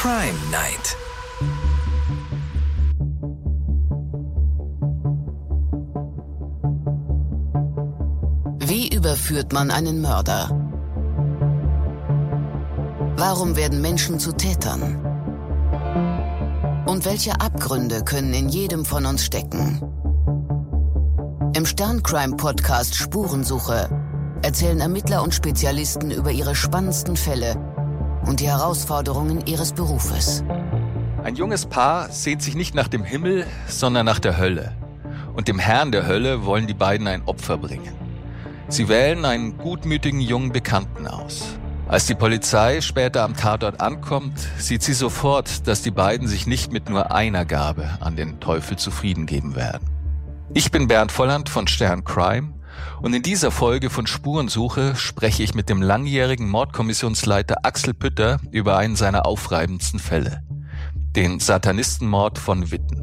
Crime Night. Wie überführt man einen Mörder? Warum werden Menschen zu Tätern? Und welche Abgründe können in jedem von uns stecken? Im Stern-Crime-Podcast Spurensuche erzählen Ermittler und Spezialisten über ihre spannendsten Fälle und die Herausforderungen ihres Berufes. Ein junges Paar sehnt sich nicht nach dem Himmel, sondern nach der Hölle. Und dem Herrn der Hölle wollen die beiden ein Opfer bringen. Sie wählen einen gutmütigen jungen Bekannten aus. Als die Polizei später am Tatort ankommt, sieht sie sofort, dass die beiden sich nicht mit nur einer Gabe an den Teufel zufrieden geben werden. Ich bin Bernd Volland von Stern Crime und in dieser Folge von Spurensuche spreche ich mit dem langjährigen Mordkommissionsleiter Axel Pütter über einen seiner aufreibendsten Fälle, den Satanistenmord von Witten.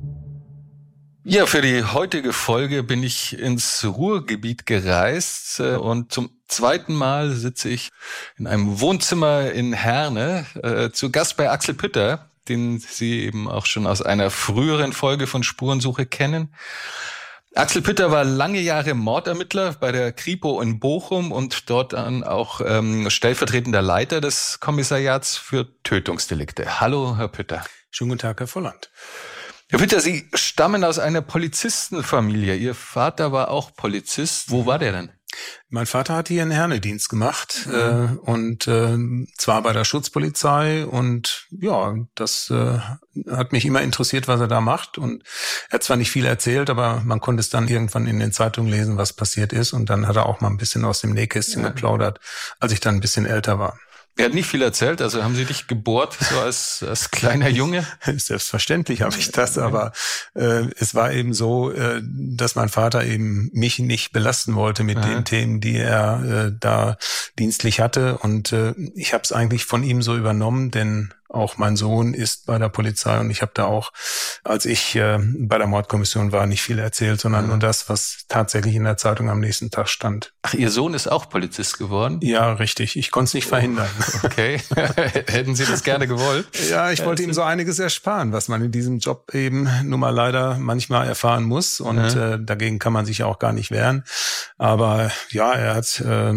Ja, für die heutige Folge bin ich ins Ruhrgebiet gereist und zum zweiten Mal sitze ich in einem Wohnzimmer in Herne zu Gast bei Axel Pütter, den Sie eben auch schon aus einer früheren Folge von Spurensuche kennen. Axel Pütter war lange Jahre Mordermittler bei der Kripo in Bochum und dort dann auch stellvertretender Leiter des Kommissariats für Tötungsdelikte. Hallo, Herr Pütter. Schönen guten Tag, Herr Volland. Herr Pütter, Sie stammen aus einer Polizistenfamilie. Ihr Vater war auch Polizist. Wo war der denn? Mein Vater hat hier einen Herne-Dienst gemacht und zwar bei der Schutzpolizei und ja, das hat mich immer interessiert, was er da macht und er hat zwar nicht viel erzählt, aber man konnte es dann irgendwann in den Zeitungen lesen, was passiert ist und dann hat er auch mal ein bisschen aus dem Nähkästchen geplaudert, als ich dann ein bisschen älter war. Er hat nicht viel erzählt, also haben Sie dich gebohrt, so als kleiner Junge? Selbstverständlich habe ich das, aber es war eben so, dass mein Vater eben mich nicht belasten wollte mit den Themen, die er da dienstlich hatte und ich habe es eigentlich von ihm so übernommen, denn auch mein Sohn ist bei der Polizei und ich habe da auch, als ich bei der Mordkommission war, nicht viel erzählt, sondern nur das, was tatsächlich in der Zeitung am nächsten Tag stand. Ach, Ihr Sohn ist auch Polizist geworden? Ja, richtig. Ich konnte es nicht verhindern. Okay. Hätten Sie das gerne gewollt? Ja, ich wollte ihm so einiges ersparen, was man in diesem Job eben nun mal leider manchmal erfahren muss und dagegen kann man sich ja auch gar nicht wehren. Aber ja, er hat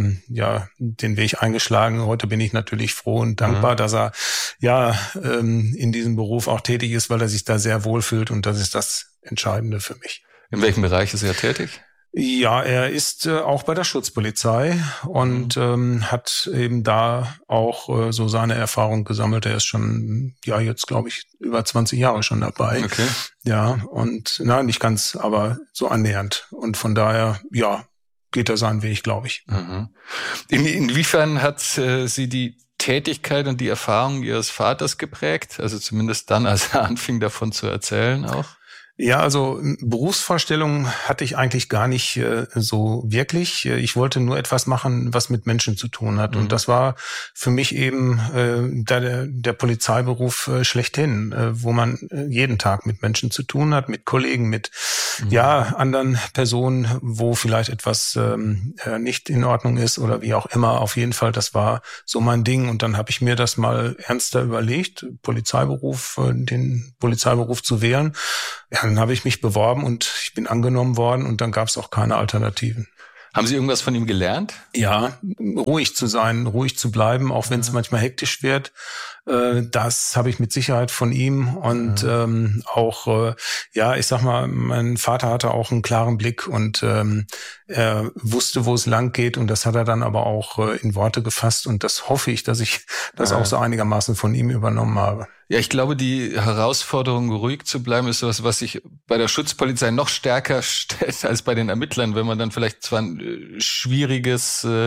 den Weg eingeschlagen. Heute bin ich natürlich froh und dankbar, dass er in diesem Beruf auch tätig ist, weil er sich da sehr wohlfühlt und das ist das Entscheidende für mich. In welchem Bereich ist er tätig? Ja, er ist auch bei der Schutzpolizei und hat eben da auch so seine Erfahrung gesammelt. Er ist schon, jetzt glaube ich, über 20 Jahre schon dabei. Okay. Ja, und nicht ganz, aber so annähernd. Und von daher, geht er seinen Weg, glaube ich. Mhm. Inwiefern hat Sie die Tätigkeit und die Erfahrung Ihres Vaters geprägt? Also zumindest dann, als er anfing, davon zu erzählen auch? Ja, also Berufsvorstellungen hatte ich eigentlich gar nicht so wirklich. Ich wollte nur etwas machen, was mit Menschen zu tun hat. Und das war für mich eben der Polizeiberuf schlechthin, wo man jeden Tag mit Menschen zu tun hat, mit Kollegen, mit anderen Personen, wo vielleicht etwas nicht in Ordnung ist oder wie auch immer. Auf jeden Fall, das war so mein Ding. Und dann habe ich mir das mal ernster überlegt, den Polizeiberuf zu wählen. Ja, dann habe ich mich beworben und ich bin angenommen worden und dann gab es auch keine Alternativen. Haben Sie irgendwas von ihm gelernt? Ja, ruhig zu sein, ruhig zu bleiben, auch wenn es manchmal hektisch wird. Das habe ich mit Sicherheit von ihm und ich sag mal, mein Vater hatte auch einen klaren Blick und er wusste, wo es lang geht und das hat er dann aber auch in Worte gefasst und das hoffe ich, dass ich das auch so einigermaßen von ihm übernommen habe. Ja, ich glaube, die Herausforderung, ruhig zu bleiben, ist sowas, was sich bei der Schutzpolizei noch stärker stellt als bei den Ermittlern, wenn man dann vielleicht zwar eine schwierige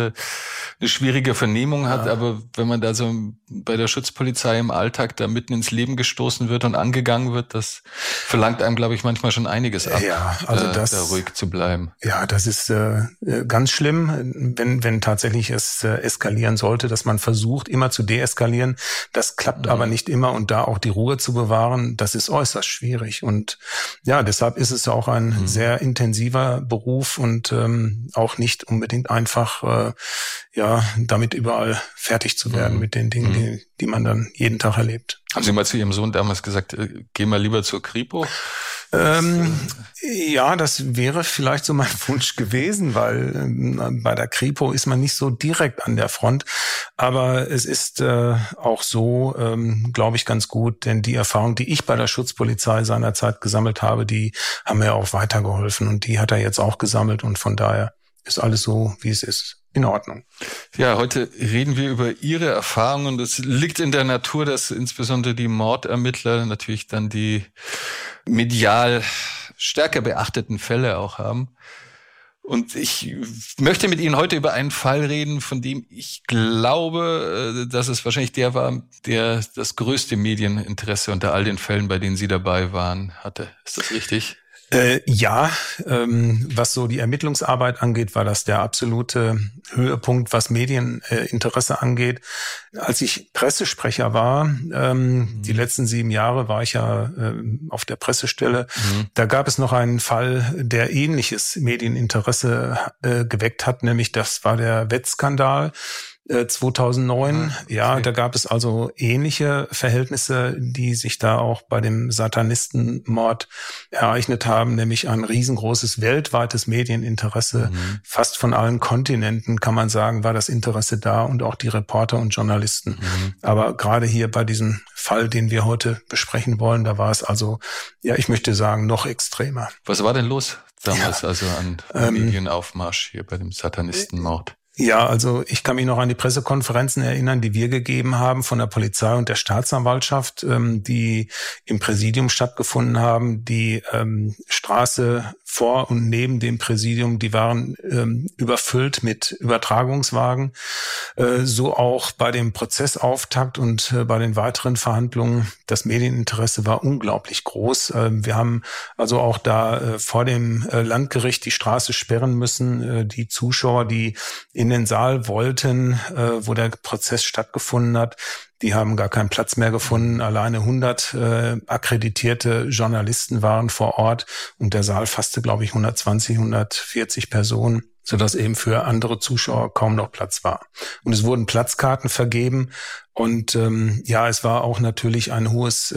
Vernehmung hat, aber wenn man da so bei der Schutzpolizei im Alltag da mitten ins Leben gestoßen wird und angegangen wird, das verlangt einem, glaube ich, manchmal schon einiges ab, da ruhig zu bleiben. Ja, das ist ganz schlimm, wenn tatsächlich es eskalieren sollte, dass man versucht, immer zu deeskalieren. Das klappt aber nicht immer und und da auch die Ruhe zu bewahren, das ist äußerst schwierig. Und ja, deshalb ist es auch ein sehr intensiver Beruf und auch nicht unbedingt einfach, damit überall fertig zu werden mit den Dingen, die man dann jeden Tag erlebt. Haben Sie mal zu Ihrem Sohn damals gesagt, geh mal lieber zur Kripo? Ja, das wäre vielleicht so mein Wunsch gewesen, weil bei der Kripo ist man nicht so direkt an der Front. Aber es ist auch so, glaube ich, ganz gut, denn die Erfahrung, die ich bei der Schutzpolizei seinerzeit gesammelt habe, die haben mir auch weitergeholfen und die hat er jetzt auch gesammelt und von daher ist alles so, wie es ist. In Ordnung. Ja, heute reden wir über Ihre Erfahrungen. Es liegt in der Natur, dass insbesondere die Mordermittler natürlich dann die medial stärker beachteten Fälle auch haben. Und ich möchte mit Ihnen heute über einen Fall reden, von dem ich glaube, dass es wahrscheinlich der war, der das größte Medieninteresse unter all den Fällen, bei denen Sie dabei waren, hatte. Ist das richtig? Was so die Ermittlungsarbeit angeht, war das der absolute Höhepunkt, was Medieninteresse angeht. Als ich Pressesprecher war, die letzten 7 Jahre war ich ja auf der Pressestelle, da gab es noch einen Fall, der ähnliches Medieninteresse geweckt hat, nämlich das war der Wettskandal. 2009, okay. Da gab es also ähnliche Verhältnisse, die sich da auch bei dem Satanistenmord ereignet haben, nämlich ein riesengroßes weltweites Medieninteresse. Fast von allen Kontinenten, kann man sagen, war das Interesse da und auch die Reporter und Journalisten. Aber gerade hier bei diesem Fall, den wir heute besprechen wollen, da war es also, ich möchte sagen, noch extremer. Was war denn los damals an Medienaufmarsch hier bei dem Satanistenmord? Ja, also ich kann mich noch an die Pressekonferenzen erinnern, die wir gegeben haben von der Polizei und der Staatsanwaltschaft, die im Präsidium stattgefunden haben. Die Straße vor und neben dem Präsidium, die waren überfüllt mit Übertragungswagen. So auch bei dem Prozessauftakt und bei den weiteren Verhandlungen. Das Medieninteresse war unglaublich groß. Wir haben also auch da vor dem Landgericht die Straße sperren müssen. Die Zuschauer, die in den Saal wollten, wo der Prozess stattgefunden hat, die haben gar keinen Platz mehr gefunden. Alleine 100 akkreditierte Journalisten waren vor Ort und der Saal fasste, glaube ich, 120, 140 Personen, sodass eben für andere Zuschauer kaum noch Platz war. Und es wurden Platzkarten vergeben und es war auch natürlich ein hohes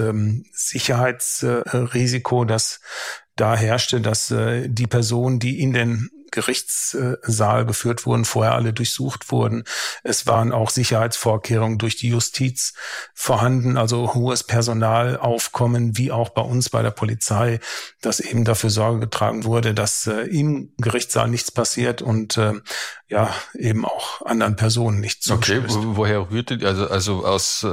Sicherheitsrisiko, das da herrschte, dass die Personen, die in den Gerichtssaal geführt wurden, vorher alle durchsucht wurden. Es waren auch Sicherheitsvorkehrungen durch die Justiz vorhanden, also hohes Personalaufkommen, wie auch bei uns bei der Polizei, dass eben dafür Sorge getragen wurde, dass im Gerichtssaal nichts passiert und eben auch anderen Personen nichts zustößt. Okay, woher rührte also aus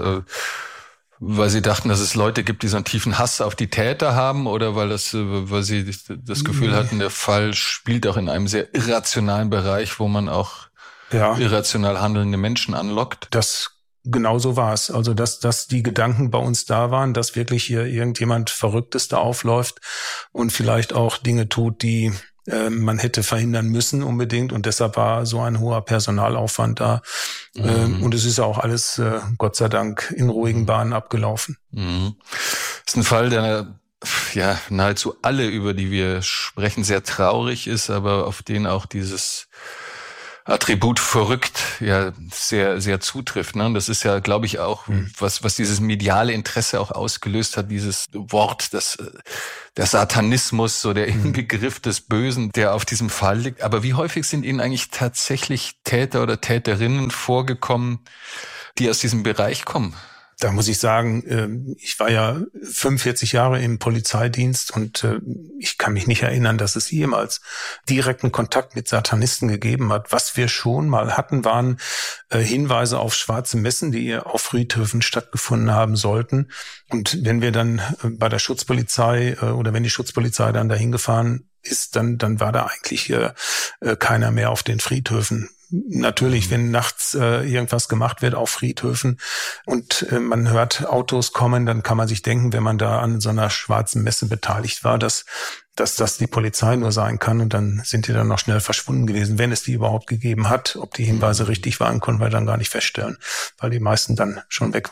weil Sie dachten, dass es Leute gibt, die so einen tiefen Hass auf die Täter haben oder weil Sie das Gefühl hatten, der Fall spielt auch in einem sehr irrationalen Bereich, wo man auch irrational handelnde Menschen anlockt? Genau so war es. Also, dass die Gedanken bei uns da waren, dass wirklich hier irgendjemand Verrücktes da aufläuft und vielleicht auch Dinge tut, die man hätte verhindern müssen unbedingt und deshalb war so ein hoher Personalaufwand da. Und es ist ja auch alles, Gott sei Dank, in ruhigen Bahnen abgelaufen. Das ist ein Fall, der nahezu alle, über die wir sprechen, sehr traurig ist, aber auf den auch dieses Attribut verrückt sehr, sehr zutrifft. Ne? Und das ist ja, glaube ich, auch, was dieses mediale Interesse auch ausgelöst hat, dieses Wort, der Satanismus, so der Inbegriff des Bösen, der auf diesem Fall liegt. Aber wie häufig sind Ihnen eigentlich tatsächlich Täter oder Täterinnen vorgekommen, die aus diesem Bereich kommen? Da muss ich sagen, ich war ja 45 Jahre im Polizeidienst und ich kann mich nicht erinnern, dass es jemals direkten Kontakt mit Satanisten gegeben hat. Was wir schon mal hatten, waren Hinweise auf schwarze Messen, die auf Friedhöfen stattgefunden haben sollten. Und wenn wir dann bei der Schutzpolizei oder wenn die Schutzpolizei dann dahin gefahren ist, dann war da eigentlich keiner mehr auf den Friedhöfen. Natürlich, wenn nachts irgendwas gemacht wird auf Friedhöfen und man hört Autos kommen, dann kann man sich denken, wenn man da an so einer schwarzen Messe beteiligt war, dass das die Polizei nur sein kann und dann sind die dann noch schnell verschwunden gewesen. Wenn es die überhaupt gegeben hat, ob die Hinweise richtig waren, konnten wir dann gar nicht feststellen, weil die meisten dann schon weg waren.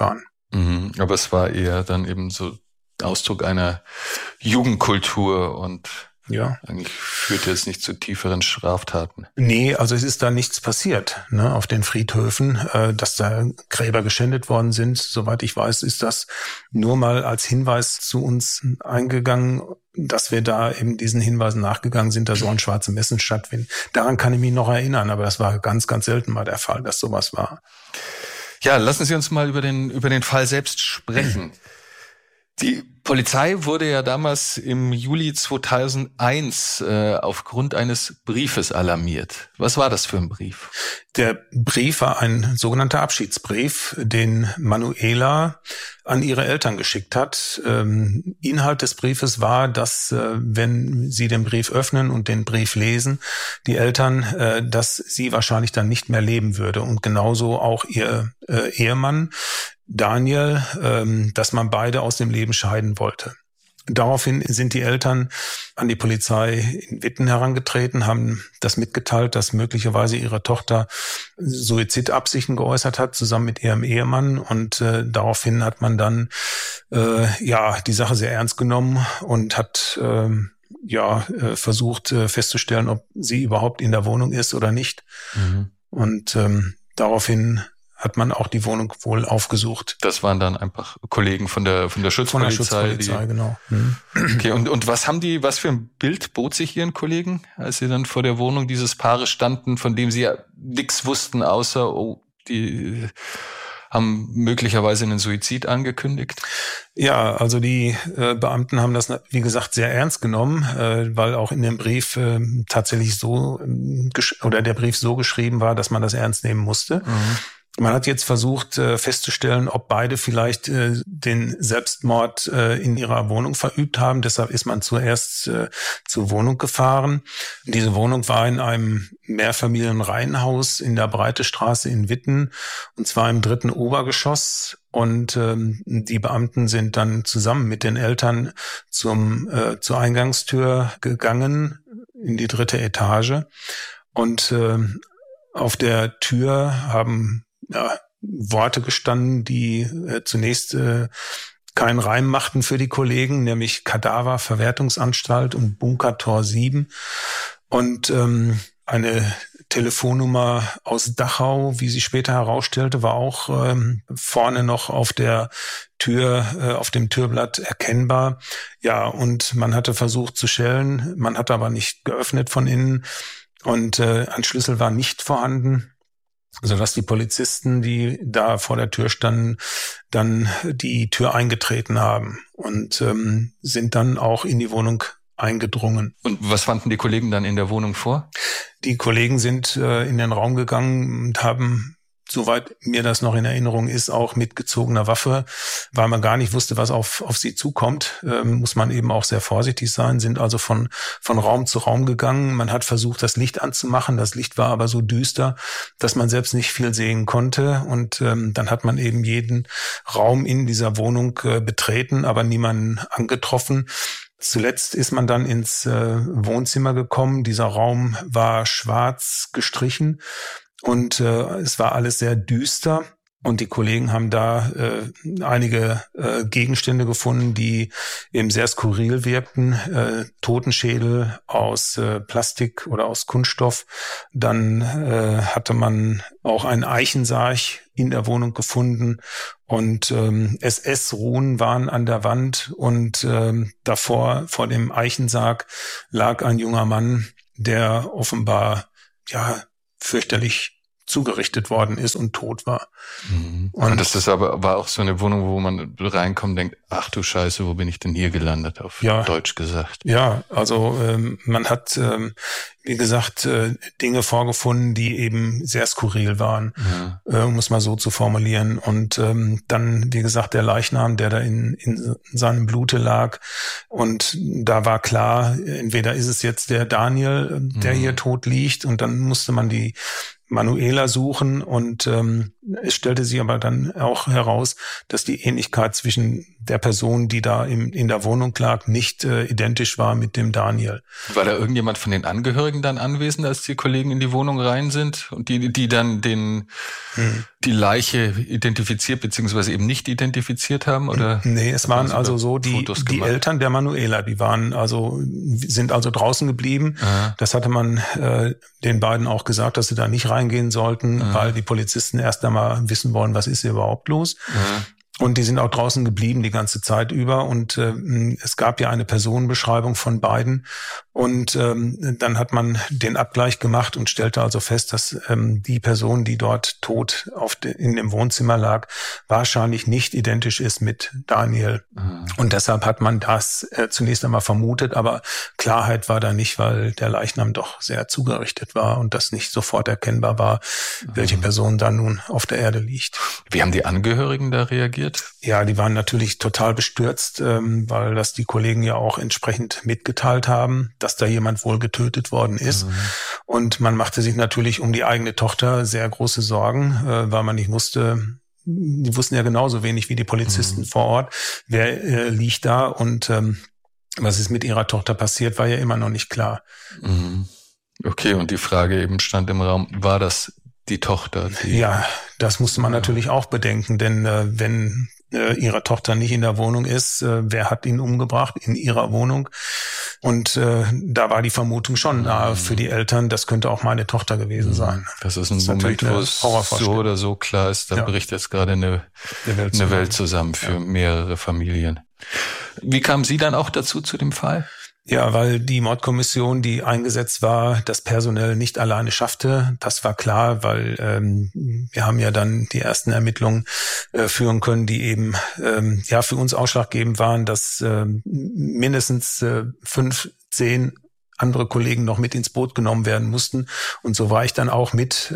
Aber es war eher dann eben so Ausdruck einer Jugendkultur und eigentlich führte es nicht zu tieferen Straftaten. Nee, also es ist da nichts passiert, ne, auf den Friedhöfen, dass da Gräber geschändet worden sind. Soweit ich weiß, ist das nur mal als Hinweis zu uns eingegangen, dass wir da eben diesen Hinweisen nachgegangen sind, da sollen schwarze Messen stattfinden. Daran kann ich mich noch erinnern, aber das war ganz, ganz selten mal der Fall, dass sowas war. Ja, lassen Sie uns mal über den Fall selbst sprechen. Die Polizei wurde ja damals im Juli 2001 aufgrund eines Briefes alarmiert. Was war das für ein Brief? Der Brief war ein sogenannter Abschiedsbrief, den Manuela an ihre Eltern geschickt hat. Inhalt des Briefes war, dass, wenn sie den Brief öffnen und den Brief lesen, die Eltern, dass sie wahrscheinlich dann nicht mehr leben würde. Und genauso auch ihr Ehemann Daniel, dass man beide aus dem Leben scheiden wollte. Daraufhin sind die Eltern an die Polizei in Witten herangetreten, haben das mitgeteilt, dass möglicherweise ihre Tochter Suizidabsichten geäußert hat, zusammen mit ihrem Ehemann. Und daraufhin hat man dann die Sache sehr ernst genommen und hat versucht festzustellen, ob sie überhaupt in der Wohnung ist oder nicht. Und daraufhin hat man auch die Wohnung wohl aufgesucht. Das waren dann einfach Kollegen von der Schutzpolizei. Von der Schutzpolizei, genau. Okay, und was für ein Bild bot sich Ihren Kollegen, als sie dann vor der Wohnung dieses Paares standen, von dem sie ja nichts wussten, außer, die haben möglicherweise einen Suizid angekündigt? Ja, also die Beamten haben das, wie gesagt, sehr ernst genommen, weil auch in dem Brief tatsächlich der Brief so geschrieben war, dass man das ernst nehmen musste. Man hat jetzt versucht festzustellen, ob beide vielleicht den Selbstmord in ihrer Wohnung verübt haben. Deshalb ist man zuerst zur Wohnung gefahren. Diese Wohnung war in einem Mehrfamilienreihenhaus in der Breitestraße in Witten, und zwar im 3. Obergeschoss. Und die Beamten sind dann zusammen mit den Eltern zur Eingangstür gegangen in die 3. Etage. Und auf der Tür haben Worte gestanden, die zunächst keinen Reim machten für die Kollegen, nämlich Kadaververwertungsanstalt und Bunkertor 7. Und eine Telefonnummer aus Dachau, wie sich später herausstellte, war auch vorne noch auf der Tür, auf dem Türblatt erkennbar. Ja, und man hatte versucht zu schellen, man hat aber nicht geöffnet von innen, und ein Schlüssel war nicht vorhanden, sodass die Polizisten, die da vor der Tür standen, dann die Tür eingetreten haben und sind dann auch in die Wohnung eingedrungen. Und was fanden die Kollegen dann in der Wohnung vor? Die Kollegen sind in den Raum gegangen und haben, soweit mir das noch in Erinnerung ist, auch mit gezogener Waffe, weil man gar nicht wusste, was auf sie zukommt, muss man eben auch sehr vorsichtig sein, sind also von Raum zu Raum gegangen. Man hat versucht, das Licht anzumachen. Das Licht war aber so düster, dass man selbst nicht viel sehen konnte. Und dann hat man eben jeden Raum in dieser Wohnung betreten, aber niemanden angetroffen. Zuletzt ist man dann ins Wohnzimmer gekommen. Dieser Raum war schwarz gestrichen. Und es war alles sehr düster, und die Kollegen haben da einige Gegenstände gefunden, die eben sehr skurril wirkten. Totenschädel aus Plastik oder aus Kunststoff. Dann hatte man auch einen Eichensarg in der Wohnung gefunden, und SS-Runen waren an der Wand, und davor, vor dem Eichensarg, lag ein junger Mann, der offenbar fürchterlich zugerichtet worden ist und tot war. Und das ist aber war auch so eine Wohnung, wo man reinkommt und denkt, ach du Scheiße, wo bin ich denn hier gelandet, auf Deutsch gesagt. Ja, also man hat, wie gesagt, Dinge vorgefunden, die eben sehr skurril waren, um es mal so zu formulieren. Und dann, wie gesagt, der Leichnam, der da in seinem Blute lag. Und da war klar, entweder ist es jetzt der Daniel, der hier tot liegt, und dann musste man die Manuela suchen und es stellte sich aber dann auch heraus, dass die Ähnlichkeit zwischen der Person, die da in der Wohnung lag, nicht identisch war mit dem Daniel. War da irgendjemand von den Angehörigen dann anwesend, als die Kollegen in die Wohnung rein sind und die dann die Leiche identifiziert bzw. eben nicht identifiziert haben? Oder? Nee, es waren also so die Eltern der Manuela, sind also draußen geblieben. Aha. Das hatte man den beiden auch gesagt, dass sie da nicht reingehen sollten, weil die Polizisten erst einmal wissen wollen, was ist hier überhaupt los. Aha. Und die sind auch draußen geblieben die ganze Zeit über. Und es gab ja eine Personenbeschreibung von beiden. Und dann hat man den Abgleich gemacht und stellte also fest, dass die Person, die dort tot in dem Wohnzimmer lag, wahrscheinlich nicht identisch ist mit Daniel. Mhm. Und deshalb hat man das zunächst einmal vermutet. Aber Klarheit war da nicht, weil der Leichnam doch sehr zugerichtet war und das nicht sofort erkennbar war, welche Person da nun auf der Erde liegt. Wie haben die Angehörigen da reagiert? Ja, die waren natürlich total bestürzt, weil das die Kollegen ja auch entsprechend mitgeteilt haben, dass da jemand wohl getötet worden ist. Mhm. Und man machte sich natürlich um die eigene Tochter sehr große Sorgen, weil man nicht wusste, die wussten ja genauso wenig wie die Polizisten vor Ort, wer liegt da und was ist mit ihrer Tochter passiert, war ja immer noch nicht klar. Mhm. Okay, und die Frage eben stand im Raum, war das die Tochter? Ja, das musste man natürlich auch bedenken, denn wenn ihre Tochter nicht in der Wohnung ist, wer hat ihn umgebracht? In ihrer Wohnung. Und da war die Vermutung schon nahe für die Eltern, das könnte auch meine Tochter gewesen sein. Das ist ein Moment, wo es so oder so klar ist, da bricht jetzt gerade eine Welt zusammen für mehrere Familien. Wie kamen Sie dann auch dazu zu dem Fall? Ja, weil die Mordkommission, die eingesetzt war, das personell nicht alleine schaffte. Das war klar, weil wir haben ja dann die ersten Ermittlungen führen können, die eben für uns ausschlaggebend waren, dass mindestens 5, 10 andere Kollegen noch mit ins Boot genommen werden mussten. Und so war ich dann auch mit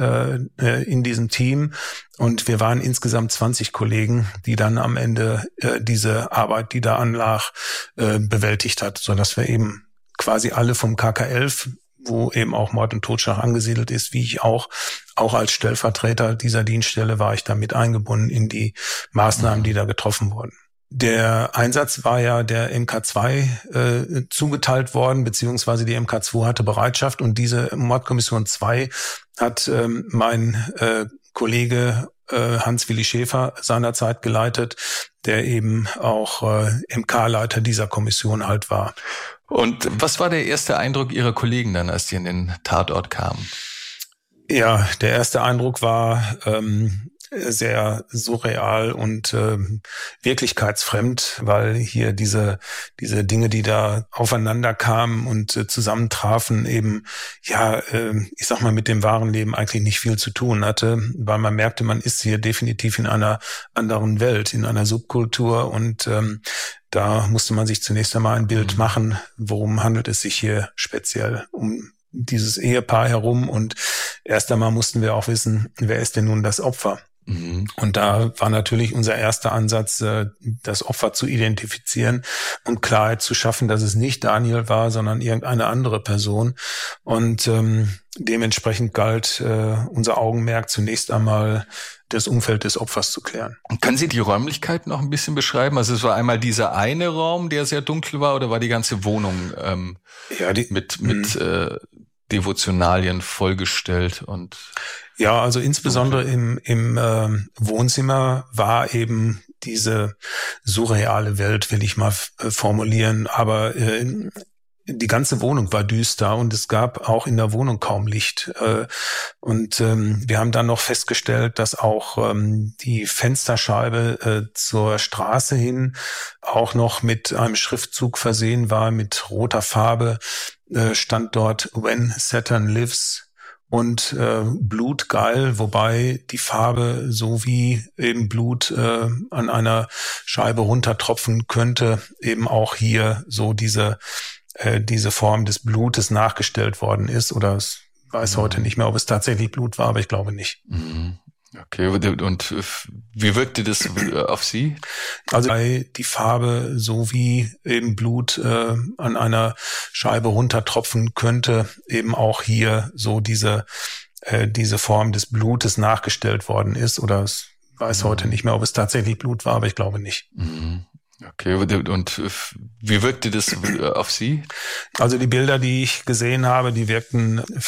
in diesem Team. Und wir waren insgesamt 20 Kollegen, die dann am Ende diese Arbeit, die da anlag, bewältigt hat, sodass wir eben quasi alle vom KK11, wo eben auch Mord und Totschlag angesiedelt ist, wie ich auch als Stellvertreter dieser Dienststelle war ich da mit eingebunden in die Maßnahmen, die da getroffen wurden. Der Einsatz war ja der MK2 zugeteilt worden, beziehungsweise die MK2 hatte Bereitschaft und diese Mordkommission 2 hat mein Kollege Hans-Willi Schäfer seinerzeit geleitet, der eben auch MK-Leiter dieser Kommission halt war. Und was war der erste Eindruck Ihrer Kollegen dann, als die in den Tatort kamen? Ja, der erste Eindruck war sehr surreal und wirklichkeitsfremd, weil hier diese Dinge, die da aufeinander kamen und zusammentrafen, eben ich sag mal mit dem wahren Leben eigentlich nicht viel zu tun hatte, weil man merkte, man ist hier definitiv in einer anderen Welt, in einer Subkultur und da musste man sich zunächst einmal ein Bild machen, worum handelt es sich hier speziell um dieses Ehepaar herum und erst einmal mussten wir auch wissen, wer ist denn nun das Opfer? Und da war natürlich unser erster Ansatz, das Opfer zu identifizieren und Klarheit zu schaffen, dass es nicht Daniel war, sondern irgendeine andere Person. Und dementsprechend galt unser Augenmerk zunächst einmal, das Umfeld des Opfers zu klären. Können Sie die Räumlichkeit noch ein bisschen beschreiben? Also es war einmal dieser eine Raum, der sehr dunkel war, oder war die ganze Wohnung mit Devotionalien vollgestellt und ja, also insbesondere im Wohnzimmer war eben diese surreale Welt, will ich mal formulieren, aber die ganze Wohnung war düster und es gab auch in der Wohnung kaum Licht. Und wir haben dann noch festgestellt, dass auch die Fensterscheibe zur Straße hin auch noch mit einem Schriftzug versehen war, mit roter Farbe, stand dort When Saturn Lives und blutgeil, wobei die Farbe so wie eben Blut an einer Scheibe runtertropfen könnte, eben auch hier so diese Form des Blutes nachgestellt worden ist. Oder ich weiß heute nicht mehr, ob es tatsächlich Blut war, aber ich glaube nicht. Okay, und wie wirkte das auf Sie? Also die Farbe so wie eben Blut an einer Scheibe runtertropfen könnte, eben auch hier so diese diese Form des Blutes nachgestellt worden ist. Oder ich weiß heute nicht mehr, ob es tatsächlich Blut war, aber ich glaube nicht. Okay, und wie wirkte das auf Sie? Also die Bilder, die ich gesehen habe, die wirkten